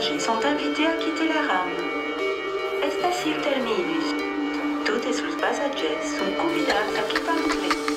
passagers sont invités à quitter la rame. Esta es el terminus. Todos los pasajeros son convidados a quitar